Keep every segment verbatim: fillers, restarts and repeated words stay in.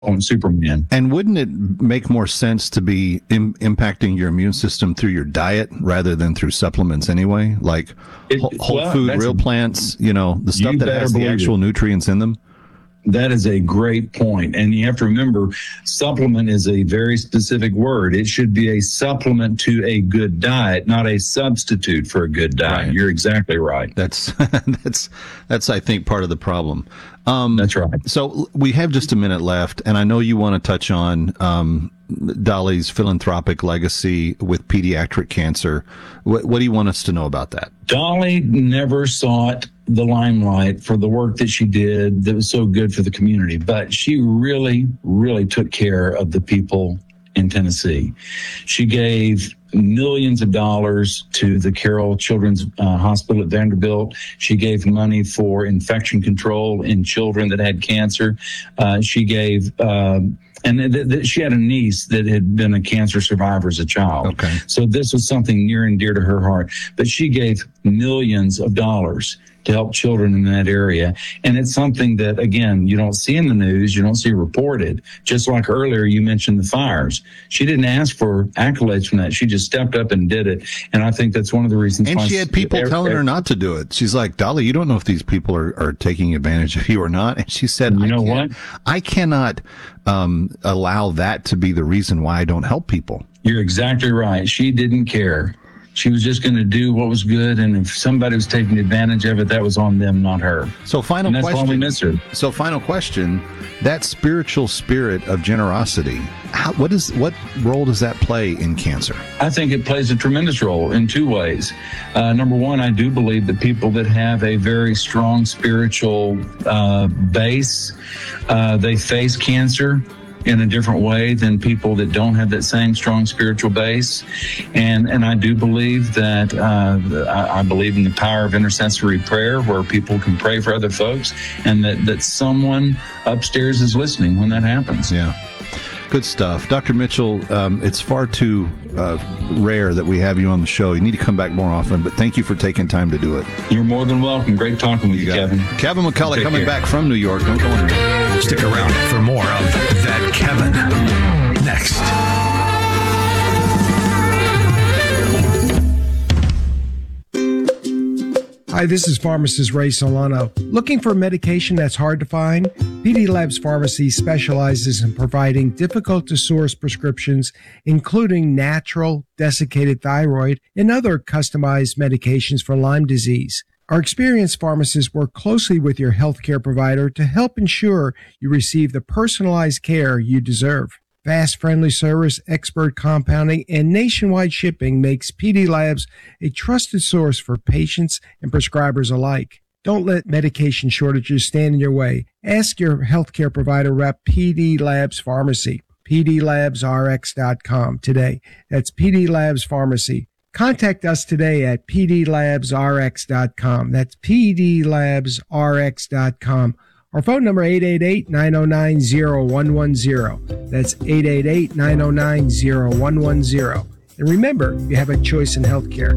on Superman. And wouldn't it make more sense to be Im- impacting your immune system through your diet rather than through supplements anyway? Like It- whole, whole well, food, that's- real plants, you know, the stuff You that better has the believe actual it. nutrients in them? That is a great point. And you have to remember, supplement is a very specific word. It should be a supplement to a good diet, not a substitute for a good diet. Right. You're exactly right. That's, that's, that's, I think, part of the problem. Um, That's right. So we have just a minute left, and I know you want to touch on um, Dolly's philanthropic legacy with pediatric cancer. What, what do you want us to know about that? Dolly never sought the limelight for the work that she did that was so good for the community, but she really, really took care of the people in Tennessee. She gave millions of dollars to the Carroll Children's uh, Hospital at Vanderbilt. She gave money for infection control in children that had cancer. Uh, she gave, um, and th- th- she had a niece that had been a cancer survivor as a child. Okay. So this was something near and dear to her heart. But she gave millions of dollars to help children in that area. And it's something that, again, you don't see in the news, you don't see reported. Just like earlier, you mentioned the fires. She didn't ask for accolades from that. She just stepped up and did it. And I think that's one of the reasons. And why she had people every- telling her not to do it. She's like, Dolly, you don't know if these people are, are taking advantage of you or not. And she said, You I know can't- what? I cannot um, allow that to be the reason why I don't help people. You're exactly right. She didn't care. She was just going to do what was good. And if somebody was taking advantage of it, that was on them, not her. So final And that's why we question. miss her. So final question, that spiritual spirit of generosity, how, what is, what role does that play in cancer? I think it plays a tremendous role in two ways. Uh, number one, I do believe that people that have a very strong spiritual uh, base, uh, they face cancer in a different way than people that don't have that same strong spiritual base. And and I do believe that, uh, I, I believe in the power of intercessory prayer where people can pray for other folks and that, that someone upstairs is listening when that happens. Yeah. Good stuff. Doctor Mitchell, um, it's far too uh, rare that we have you on the show. You need to come back more often, but thank you for taking time to do it. You're more than welcome. Great talking with you, got Kevin. it. Kevin McCullough Take coming care. back from New York. Don't go anywhere. Stick around for more of That Kevin next. Hi, this is pharmacist Ray Solano. Looking for medication that's hard to find? P D Labs Pharmacy specializes in providing difficult-to-source prescriptions, including natural, desiccated thyroid, and other customized medications for Lyme disease. Our experienced pharmacists work closely with your healthcare provider to help ensure you receive the personalized care you deserve. Fast, friendly service, expert compounding, and nationwide shipping makes P D Labs a trusted source for patients and prescribers alike. Don't let medication shortages stand in your way. Ask your healthcare provider rep P D Labs Pharmacy, P D labs R X dot com today. That's P D Labs Pharmacy. Contact us today at P D labs R X dot com. That's P D labs R X dot com. Our phone number eight eight eight, nine oh nine, oh one one oh. That's eight eight eight, nine oh nine, oh one one oh. And remember, you have a choice in healthcare.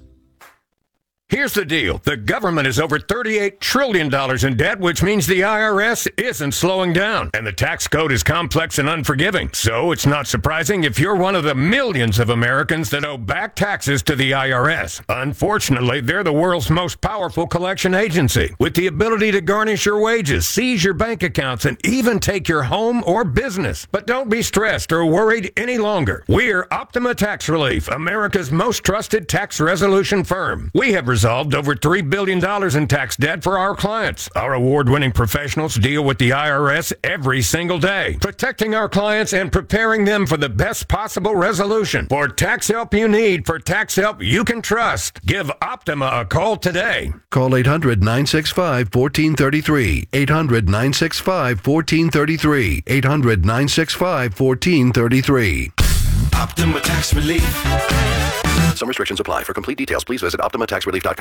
Here's the deal. The government is over thirty-eight trillion dollars in debt, which means the I R S isn't slowing down. And the tax code is complex and unforgiving. So it's not surprising if you're one of the millions of Americans that owe back taxes to the I R S. Unfortunately, they're the world's most powerful collection agency, with the ability to garnish your wages, seize your bank accounts, and even take your home or business. But don't be stressed or worried any longer. We're Optima Tax Relief, America's most trusted tax resolution firm. We have resolved over three billion dollars in tax debt for our clients. Our award-winning professionals deal with the I R S every single day, protecting our clients and preparing them for the best possible resolution. For tax help you need, for tax help you can trust, give Optima a call today. Call eight hundred, nine six five, one four three three. eight hundred, nine six five, one four three three. eight hundred, nine six five, one four three three. Optima Tax Relief. Some restrictions apply. For complete details, please visit optima tax relief dot com.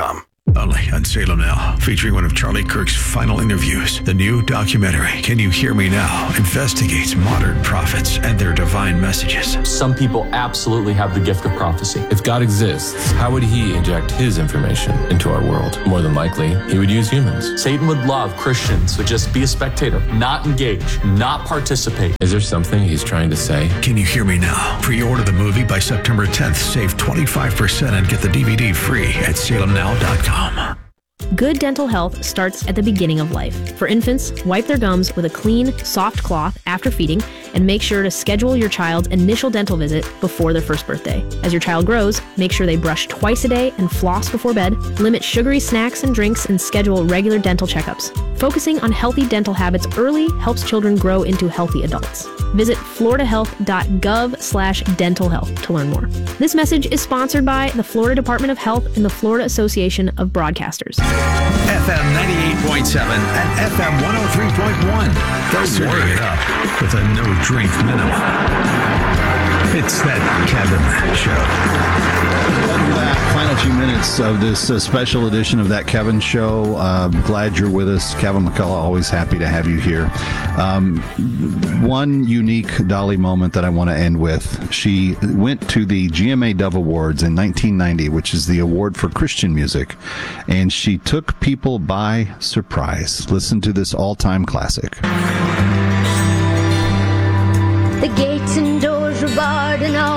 Only on Salem Now, featuring one of Charlie Kirk's final interviews. The new documentary, Can You Hear Me Now?, investigates modern prophets and their divine messages. Some people absolutely have the gift of prophecy. If God exists, how would he inject his information into our world? More than likely, he would use humans. Satan would love Christians to just be a spectator, not engage, not participate. Is there something he's trying to say? Can You Hear Me Now? Pre-order the movie by September tenth. Save twenty-five percent and get the D V D free at salem now dot com. Good dental health starts at the beginning of life. For infants, wipe their gums with a clean, soft cloth after feeding, and make sure to schedule your child's initial dental visit before their first birthday. As your child grows, make sure they brush twice a day and floss before bed, limit sugary snacks and drinks, and schedule regular dental checkups. Focusing on healthy dental habits early helps children grow into healthy adults. Visit florida health dot gov slash dental health to learn more. This message is sponsored by the Florida Department of Health and the Florida Association of Broadcasters. F M ninety-eight point seven and F M one oh three point one. Those are it up with a no-drink minimum. It's that Kevin Show. Welcome back. Final few minutes of this uh, special edition of That Kevin Show. Uh, glad you're with us. Kevin McCullough, always happy to have you here. Um, one unique Dolly moment that I want to end with. She went to the G M A Dove Awards in nineteen ninety, which is the award for Christian music, and she took people by surprise. Listen to this all-time classic. The gates and doors were barred and all